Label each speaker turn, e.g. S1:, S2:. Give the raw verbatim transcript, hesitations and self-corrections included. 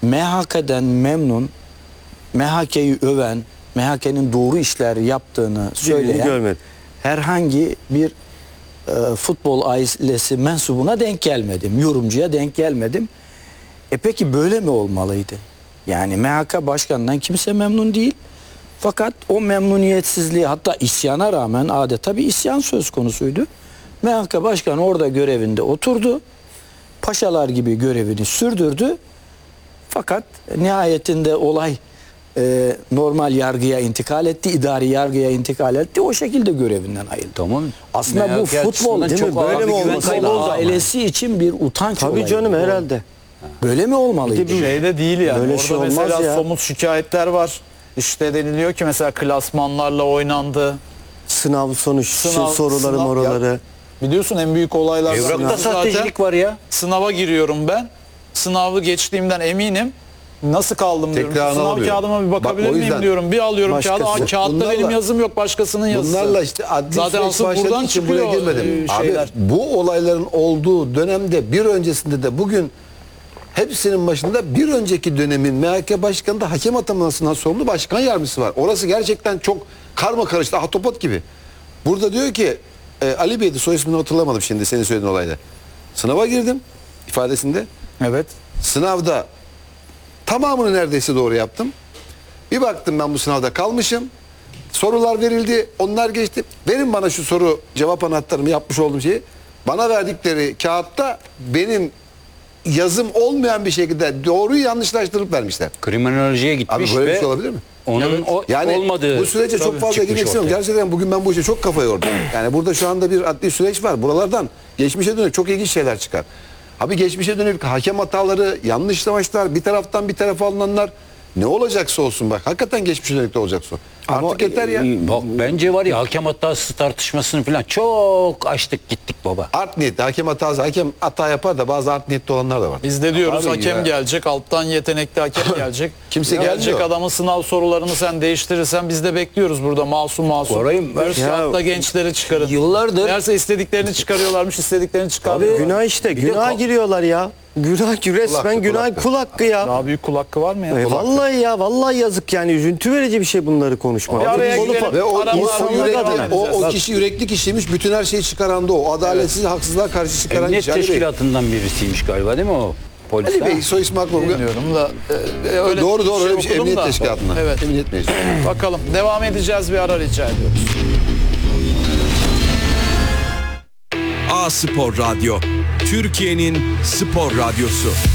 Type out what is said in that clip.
S1: M H K'den memnun, M H K'yi öven, M H K'nin doğru işler yaptığını söyleyen herhangi bir e, futbol ailesi mensubuna denk gelmedim. Yorumcuya denk gelmedim. E peki böyle mi olmalıydı? Yani M H K başkanından kimse memnun değil. Fakat o memnuniyetsizliği, hatta isyana rağmen adeta bir isyan söz konusuydu. M H K başkanı orada görevinde oturdu. Paşalar gibi görevini sürdürdü. Fakat nihayetinde olay e, normal yargıya intikal etti, idari yargıya intikal etti. O şekilde görevinden ayrıldı.
S2: Tamam.
S1: Aslında
S2: M H K
S1: bu futbol
S2: açısından
S1: değil mi?
S2: çok ağır
S1: Böyle
S2: bir
S1: mi
S2: güven
S1: olması
S2: kaybı oldu
S1: ailesi için bir utanç
S3: Tabii
S1: olayı.
S3: canım, herhalde.
S1: Böyle mi olmalıydı?
S4: Şeyde değil yani.
S3: Böyle
S4: Orada
S3: şey olmaz
S4: mesela
S3: ya.
S4: somut şikayetler var. İşte deniliyor ki mesela klasmanlarla oynandı.
S3: Sınav sonuç,
S4: Sınav-
S3: soruları
S4: sınav-
S3: moraları.
S4: Biliyorsun en büyük olaylar.
S2: Evrakta sahtecilik var ya.
S4: Sınava giriyorum ben. Sınavı geçtiğimden eminim. Nasıl kaldım diyorum.
S5: Tekrarını
S4: Sınav
S5: alamıyorum.
S4: kağıdıma bir bakabilir
S5: Bak, o
S4: miyim
S5: yüzden
S4: diyorum. Bir alıyorum kağıdı. Aa,
S3: başkası.
S4: kağıtta
S5: Bunlarla-
S4: benim yazım yok, başkasının yazısı.
S5: Bunlarla işte adli
S4: Zaten
S5: süreç
S4: asıl
S5: başladığı
S4: buradan
S5: için buraya
S4: çıkıyor
S5: girmedim.
S4: e,
S5: Abi
S4: şeyler.
S5: bu olayların olduğu dönemde bir öncesinde de bugün hepsinin başında bir önceki dönemin M H K başkanı da hakem atamasından sorumlu başkan yardımcısı var. Orası gerçekten çok karma karıştı, ahtapot gibi. Burada diyor ki e, Ali Bey'di, soy ismini hatırlamadım şimdi senin söylediğin olayda. Sınava girdim ifadesinde.
S4: Evet.
S5: Sınavda tamamını neredeyse doğru yaptım. Bir baktım ben bu sınavda kalmışım. Sorular verildi, onlar geçti. Verin bana şu soru cevap anahtarımı, yapmış olduğum şeyi. Bana verdikleri kağıtta benim yazım olmayan bir şekilde doğruyu yanlışlaştırıp vermişler.
S2: Kriminolojiye gitmiş
S5: Abi böyle bir
S2: ve
S5: şey olabilir mi?
S2: onun o,
S5: Yani
S2: olmadığı
S5: bu sürece çok fazla
S2: çıkmış
S5: girmek istemiyorum.
S2: ortaya.
S5: Gerçekten bugün ben bu işe çok kafa yordum. Yani burada şu anda bir adli süreç var. Buralardan geçmişe dönük çok ilginç şeyler çıkar. Abi geçmişe dönük hakem hataları, yanlış savaşlar, bir taraftan bir tarafa alınanlar, ne olacaksa olsun bak. Hakikaten geçmişe dönük de olacaksa. Artık yeter ya.
S2: Bak bence var ya, hakem hatası tartışmasını falan çok açtık gittik baba.
S5: Art niyetli hakem hatası, hakem hata yapar da bazı art niyetli olanlar da var.
S4: Biz de diyoruz
S5: Abi
S4: hakem
S5: ya.
S4: gelecek, alttan yetenekli hakem gelecek.
S5: Kimse
S4: gelecek
S5: gelmiyor.
S4: adamın sınav sorularını sen değiştirirsen biz de bekliyoruz burada masum masum.
S2: Orayı-
S4: Diyoruz ki
S3: Ya-
S4: hatta gençleri çıkarın.
S2: Yıllardır-
S4: Meğerse istediklerini çıkarıyorlarmış, istediklerini çıkarmıyorlar.
S3: Günah işte,
S2: Bir de
S3: günah
S2: kal-
S3: giriyorlar ya. Günah, resmen
S5: hakkı, kul
S3: günah,
S5: hakkı.
S3: kul hakkı ya.
S4: Daha büyük kul hakkı var mı ya?
S3: E, vallahi ya, vallahi yazık yani, üzüntü verici bir şey bunları konuşmak.
S4: Bir araya
S3: Olup-
S4: gidelim.
S5: Ve o,
S4: Ara-
S5: o,
S4: ara-
S5: o, yürekli,
S4: ara-
S5: o, o
S4: Bak.
S5: kişi yürekli kişiymiş, bütün her şeyi çıkaran da o. Adaletsiz, haksızlığa karşı çıkaran
S2: Emniyet
S5: kişi Ali Bey.
S2: teşkilatından birisiymiş galiba değil mi o polis?
S5: Ali
S2: ha?
S5: Bey soy ismi aklıma.
S4: Bilmiyorum da e, e, öyle
S5: Doğru doğru öyle bir şey.
S4: okudum
S5: Emniyet
S4: da.
S5: teşkilatından.
S4: Evet.
S5: Emniyet meclisi.
S4: Bakalım devam edeceğiz, bir ara rica ediyoruz.
S6: A Spor Radyo, Türkiye'nin spor radyosu.